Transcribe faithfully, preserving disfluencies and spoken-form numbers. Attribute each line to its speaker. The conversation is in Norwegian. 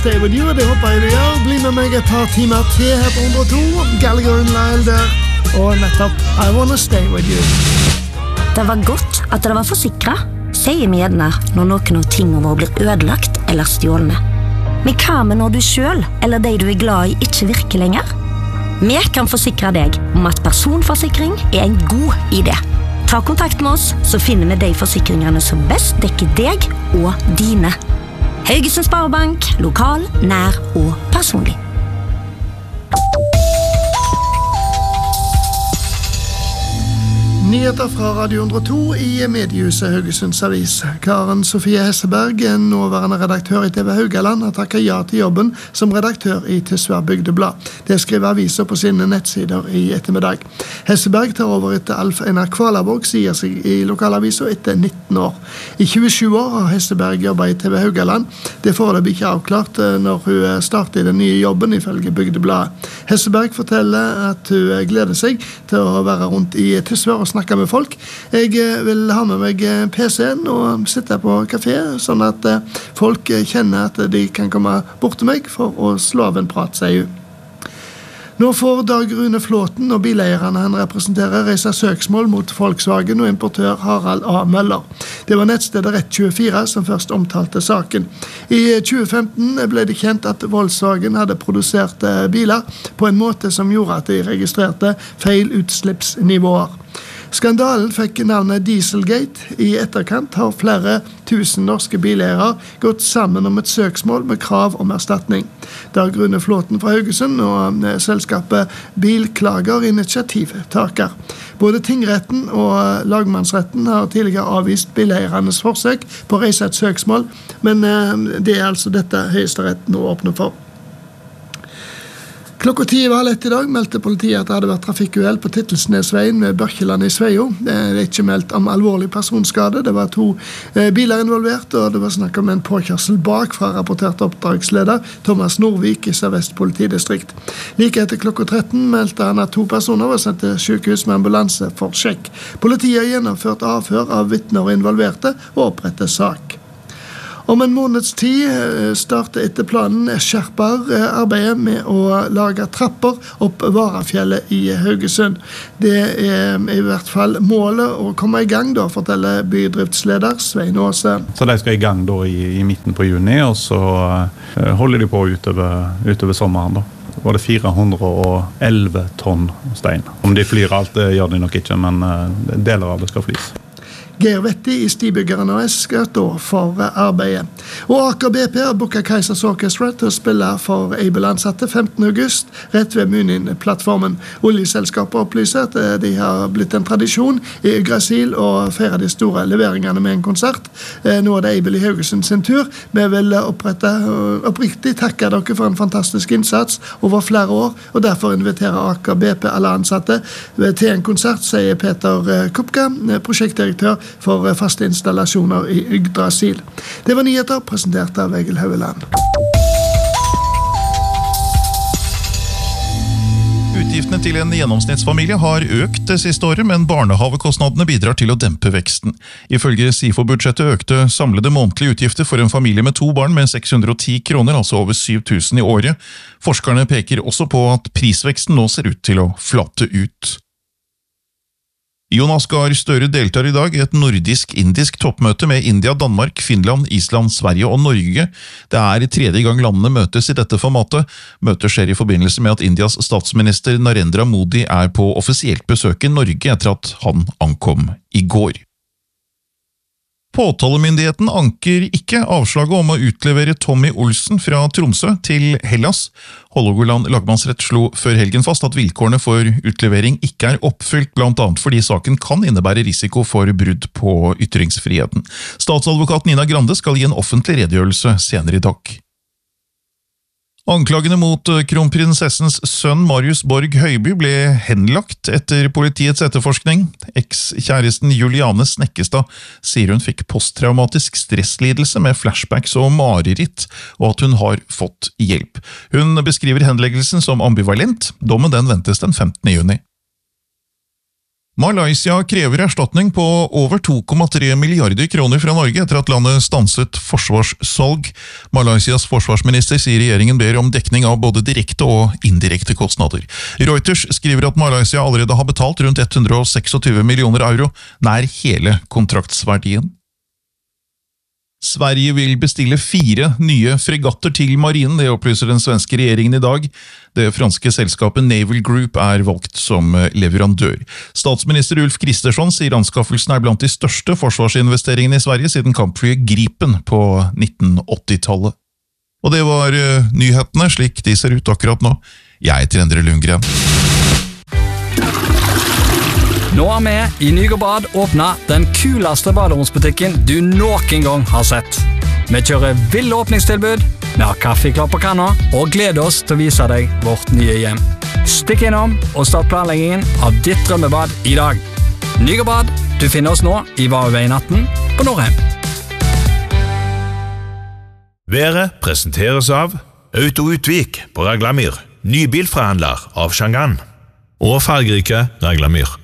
Speaker 1: stay with you, det håper jeg du gjør. Bli med meg et par timer til her på hundre og to. Gallagher and Lyle der. Og nettopp, I wanna stay with you.
Speaker 2: Det var godt at det var forsikret, sier vi gjerne når noen av tingene våre blir ødelagt eller stjålne. Men hva med når du selv, eller de du er glad i, ikke virker lenger? Vi kan forsikre deg om at personforsikring er en god idé. Ta kontakt med oss, så finner vi de forsikringene som best dekker deg og dine. Haugesund Sparebank, lokal, nær og personlig.
Speaker 1: Nyheter fra Radio hundre og to i mediehuset Haugesunds Avis. Karen Sofie Hesseberg, nåværende redaktør i T V Haugaland, har takket ja til jobben som redaktør i Tysvær Bygdeblad. Det skriver aviser på sine nettsider i ettermiddag. Hesseberg tar over etter Alf Einar Kvalavåg, sier seg i lokalaviser etter nitten år. I tjuesju år har Hesseberg jobbet i T V Haugaland. Det får det ikke avklart når hun starter den nye jobben ifølge Bygdebladet. Hesseberg forteller at hun gleder seg til å være rundt i Tysvær og snakke med folk. Jeg vil ha med meg P C-en og sitte på kafé, sånn at folk kjenner at de kan komme bort til meg for å slå av en prat, sier hun. Nå får Dag Rune Flåten og bileierne han representerer reise søksmål mot Volkswagen og importør Harald A. Møller. Det var nettstedet Rett tjuefire som først omtalte saken. I tjue femten ble det kjent at Volkswagen hadde produsert biler på en måte som gjorde at de registrerte feil utslippsnivåer. Skandalen fikk navnet Dieselgate. I etterkant har flere tusen norske bileiere gått sammen om et søksmål med krav om erstatning. Dag Rune Flåten fra Haugesund og selskapet Bilklager initiativtaker. Både tingretten og lagmannsretten har tidligere avvist bileiernes forsøk på å reise et søksmål, men det er altså dette Høyesterett nå åpner for. Klokka ti var lett i dag meldte politiet at det hadde vært trafikkuhell på Tittelsnesveien ved Børkeland i Sveio. Det er ikke meldt om alvorlig personskade. Det var to biler involvert, og det var snakk om en påkjørsel bak fra rapportert oppdragsleder Thomas Norvik i Sør-Vest politidistrikt. Like etter klokka tretten meldte han at to personer var sendt til sykehus med ambulanse for sjekk. Politiet har gjennomført avhør av vitner og involverte og opprettet sak. Om en måneds tid starter etter planen skjerper arbeidet med å lage trapper opp Varafjellet i Haugesund. Det er i hvert fall målet å komme i gang, da, forteller bydriftsleder Svein Åse.
Speaker 3: Så de skal i gang da i, i midten på juni, og så holder de på utover, utover sommeren da. Var det fire hundre og elleve tonn stein. Om de flyr alt, det gjør de nok ikke, men deler av det skal flys.
Speaker 1: Geir Vetti i Stibyggeren A S skal stå for arbeidet. Og Aker B P har booket Kaisers Orchestra til å spille for Able-ansatte femtende august, rett ved Munin-plattformen. Oljeselskapet opplyser at de har blitt en tradisjon i Yggdrasil og feirer de store leveringene med en konsert. Nå er det Able i Haugesund sin tur. Vi vil opprette, oppriktig takke dere for en fantastisk innsats over flere år, og derfor inviterer Aker B P alle ansatte til en konsert, sier Peter Kupka, prosjektdirektør for faste installasjoner i Yggdrasil. Det var nyheter presentert av Egil Haueland.
Speaker 4: Utgiftene til en gjennomsnittsfamilie har økt det siste året, men barnehavekostnadene bidrar til å dempe veksten. Ifølge SIFO-budsjettet økte samlede månedlige utgifter for en familie med to barn med seks hundre og ti kroner, altså over syv tusen i året. Forskerne peker også på at prisveksten nå ser ut til å flate ut. Jonas Gahr Støre deltar i dag i et nordisk-indisk toppmøte med India, Danmark, Finland, Island, Sverige og Norge. Det er tredje gang landene møtes i dette formatet. Møtet skjer i forbindelse med at Indias statsminister Narendra Modi er på offisielt besøk i Norge etter at han ankom i går. Påtalemyndigheten anker ikke avslaget om å utlevere Tommy Olsen fra Tromsø til Hellas. Hålogaland lagmannsrett slo før helgen fast at vilkårene for utlevering ikke er oppfylt, blant annet fordi saken kan innebære risiko for brudd på ytringsfriheten. Statsadvokat Nina Grande skal gi en offentlig redegjørelse senere i dag. Anklagene mot kronprinsessens sønn Marius Borg Høiby ble henlagt etter politiets etterforskning. Eks-kjæresten Juliane Snekkestad sier hun fikk posttraumatisk stresslidelse med flashbacks og mareritt, og at hun har fått hjelp. Hun beskriver henleggelsen som ambivalent. Dommen den ventes den femtende juni. Malaysia krever erstatning på over to komma tre milliarder kroner fra Norge etter at landet stanset forsvarssalg. Malaysias forsvarsminister sier regjeringen ber om dekning av både direkte og indirekte kostnader. Reuters skriver at Malaysia allerede har betalt rundt hundre og tjueseks millioner euro, nær hele kontraktsverdien. Sverige vil bestille fire nye fregatter til marinen, det opplyser den svenske regjeringen i dag. Det franske selskapet Naval Group er valgt som leverandør. Statsminister Ulf Kristersson sier anskaffelsen er blant de største forsvarsinvesteringene i Sverige siden kampflyet Gripen på nitten åtti-tallet. Og det var uh, nyhetene slik de ser ut akkurat nå. Jeg heter Endre Lundgren.
Speaker 5: Nå har vi i Nygård åpnet den kuleste baderomsbutikken du noen gang har sett. Vi kjører ville åpningstilbud, vi har kaffe klar på kanna og gleder oss til å vise deg vårt nye hjem. Stikk innom og start planleggingen av ditt drømmebad i dag. Nygård, du finner oss nå i Vareveien atten på Nordheim.
Speaker 6: Været presenteres av Auto Utvik på Raglamyr, ny bilforhandler av Shangan og fargerike Raglamyr.